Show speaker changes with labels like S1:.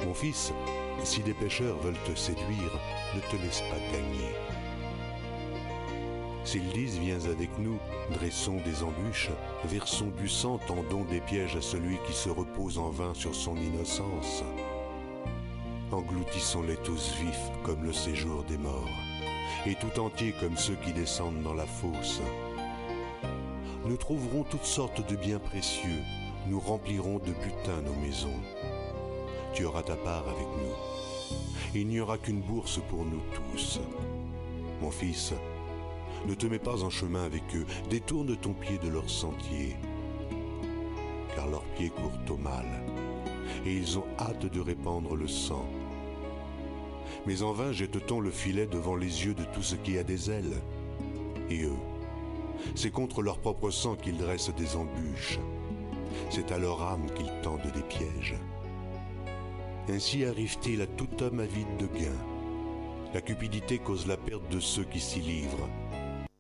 S1: Mon fils, si des pécheurs veulent te séduire, ne te laisse pas gagner. S'ils disent viens avec nous, dressons des embûches, versons du sang, tendons des pièges à celui qui se repose en vain sur son innocence. Engloutissons-les tous vifs comme le séjour des morts, et tout entiers comme ceux qui descendent dans la fosse. Nous trouverons toutes sortes de biens précieux, nous remplirons de butin nos maisons. Tu auras ta part avec nous. Il n'y aura qu'une bourse pour nous tous. Mon fils, ne te mets pas en chemin avec eux, détourne ton pied de leur sentier, car leurs pieds courent au mal, et ils ont hâte de répandre le sang. Mais en vain jette-t-on le filet devant les yeux de tout ce qui a des ailes. Et eux, c'est contre leur propre sang qu'ils dressent des embûches. C'est à leur âme qu'ils tendent des pièges. Ainsi arrive-t-il à tout homme avide de gain. La cupidité cause la perte de ceux qui s'y livrent.